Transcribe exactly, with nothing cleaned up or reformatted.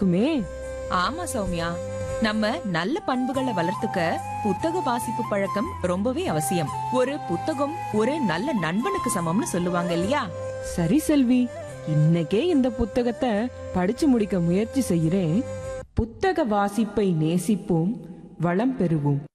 இருக்குமே. ஆமா சௌமியா, நம்ம நல்ல பண்புகளை வளர்த்துக்க புத்தக வாசிப்பு பழக்கம் ரொம்பவே அவசியம். ஒரு புத்தகம் ஒரு நல்ல நண்பனுக்கு சமம்னு சொல்லுவாங்க இல்லையா? சரி செல்வி, இன்னைக்கே இந்த புத்தகத்தை படிச்சு முடிக்க முயற்சி செய்கிறேன். புத்தக வாசிப்பை நேசிப்போம், வளம் பெறுவோம்.